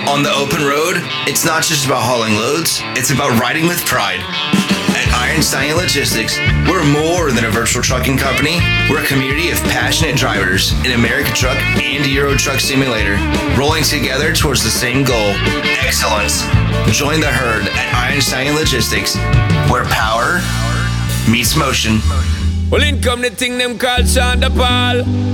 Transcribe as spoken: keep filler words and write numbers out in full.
On the open road, it's not just about hauling loads, it's about riding with pride. At Iron Stallion Logistics, we're more than a virtual trucking company. We're a community of passionate drivers in American Truck and Euro Truck Simulator, rolling together towards the same goal, excellence. Join the herd at Iron Stallion Logistics, where power meets motion. Well, in come the thing them called Sean da Paul.